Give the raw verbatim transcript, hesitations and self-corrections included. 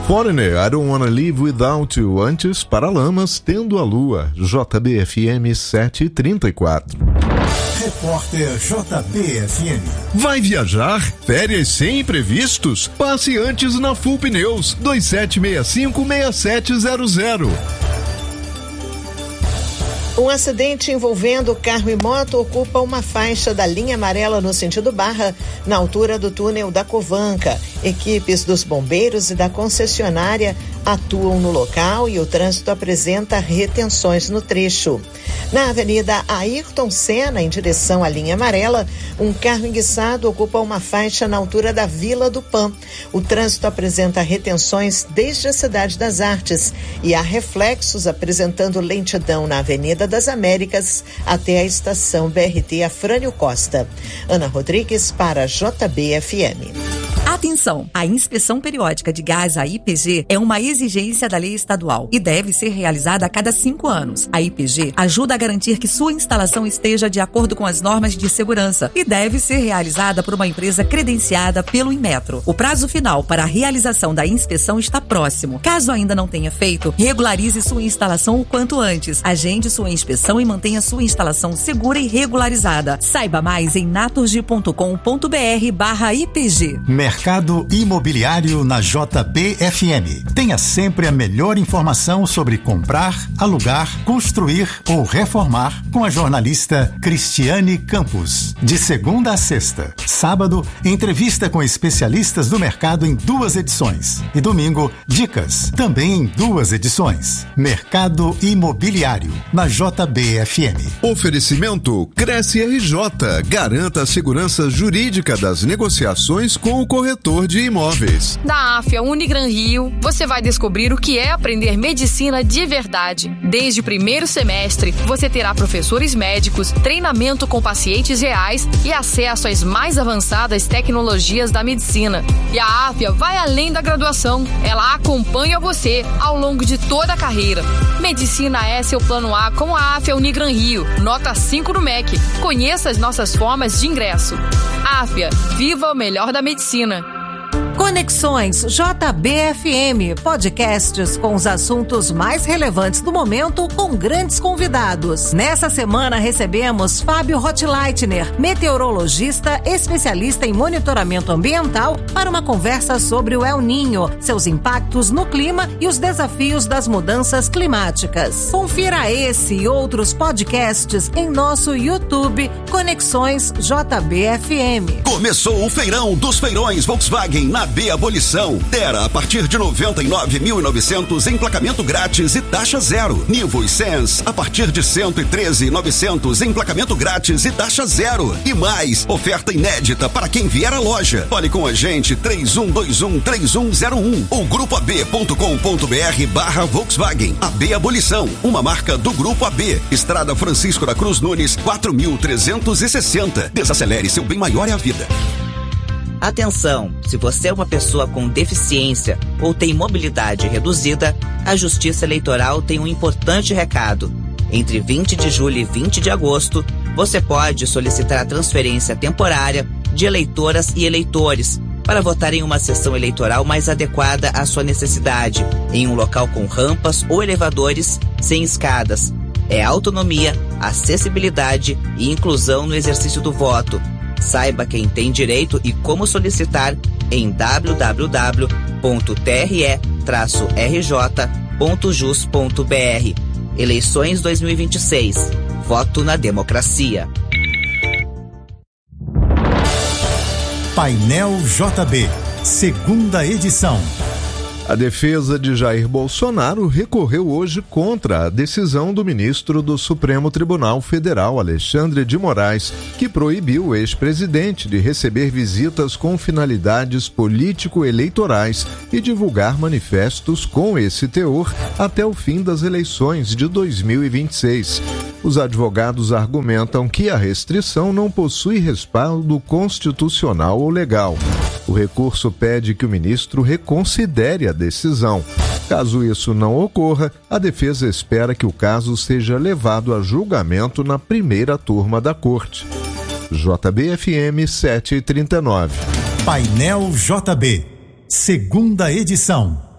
Foreigner, I Don't Wanna Live Without You. Antes, Paralamas, Tendo a Lua. J B F M sete e trinta e quatro. Repórter J B F M. Vai viajar? Férias sem imprevistos? Passe antes na Full Pneus. dois sete seis cinco, seis sete zero zero. Um acidente envolvendo carro e moto ocupa uma faixa da linha amarela no sentido Barra, na altura do túnel da Covanca. Equipes dos bombeiros e da concessionária atuam no local e o trânsito apresenta retenções no trecho. Na Avenida Ayrton Senna, em direção à linha amarela, um carro enguiçado ocupa uma faixa na altura da Vila do Pan. O trânsito apresenta retenções desde a Cidade das Artes e há reflexos apresentando lentidão na Avenida das Américas até a estação B R T Afrânio Costa. Ana Rodrigues para J B F M. Atenção! A inspeção periódica de gás, a I P G, é uma exigência da lei estadual e deve ser realizada a cada cinco anos. A I P G ajuda a garantir que sua instalação esteja de acordo com as normas de segurança e deve ser realizada por uma empresa credenciada pelo Inmetro. O prazo final para a realização da inspeção está próximo. Caso ainda não tenha feito, regularize sua instalação o quanto antes. Agende sua inspeção e mantenha sua instalação segura e regularizada. Saiba mais em naturgy ponto com ponto br barra I P G. Mercado Imobiliário na J B F M. Tenha sempre a melhor informação sobre comprar, alugar, construir ou reformar com a jornalista Cristiane Campos. De segunda a sexta. Sábado, entrevista com especialistas do mercado em duas edições. E domingo, dicas, também em duas edições. Mercado Imobiliário na J B F M. Oferecimento Cresce R J. Garanta a segurança jurídica das negociações com o corretor de imóveis. Da Afia Unigran Rio, você vai descobrir o que é aprender medicina de verdade. Desde o primeiro semestre, você terá professores médicos, treinamento com pacientes reais e acesso às mais avançadas tecnologias da medicina. E a Afia vai além da graduação. Ela acompanha você ao longo de toda a carreira. Medicina é seu plano A com a Afia Unigran Rio. Nota cinco no M E C. Conheça as nossas formas de ingresso. Afia, viva o melhor da medicina. Conexões J B F M, podcasts com os assuntos mais relevantes do momento com grandes convidados. Nessa semana recebemos Fábio Rotleitner, meteorologista especialista em monitoramento ambiental, para uma conversa sobre o El Niño, seus impactos no clima e os desafios das mudanças climáticas. Confira esse e outros podcasts em nosso YouTube, Conexões J B F M. Começou o feirão dos feirões Volkswagen na B Abolição. Terra a partir de noventa e nove mil e novecentos, emplacamento grátis e taxa zero. Nivo e Sense a partir de cento e treze mil e novecentos, emplacamento grátis e taxa zero. E mais, oferta inédita para quem vier à loja. Fale com a gente três um dois um, três um zero um ou grupo a b ponto com ponto br barra Volkswagen. A B Abolição, uma marca do Grupo A B. Estrada Francisco da Cruz Nunes, quatro mil trezentos e sessenta. Desacelere, seu bem maior é a vida. Atenção, se você é uma pessoa com deficiência ou tem mobilidade reduzida, a Justiça Eleitoral tem um importante recado. Entre vinte de julho e vinte de agosto, você pode solicitar a transferência temporária de eleitoras e eleitores para votar em uma sessão eleitoral mais adequada à sua necessidade, em um local com rampas ou elevadores sem escadas. É autonomia, acessibilidade e inclusão no exercício do voto. Saiba quem tem direito e como solicitar em w w w ponto t r e traço r j ponto jus ponto b r. Eleições dois mil e vinte e seis. Voto na democracia. Painel J B, segunda edição. A defesa de Jair Bolsonaro recorreu hoje contra a decisão do ministro do Supremo Tribunal Federal, Alexandre de Moraes, que proibiu o ex-presidente de receber visitas com finalidades político-eleitorais e divulgar manifestos com esse teor até o fim das eleições de dois mil e vinte e seis. Os advogados argumentam que a restrição não possui respaldo constitucional ou legal. O recurso pede que o ministro reconsidere a decisão. Caso isso não ocorra, a defesa espera que o caso seja levado a julgamento na primeira turma da corte. J B F M sete e trinta e nove. Painel J B, segunda edição.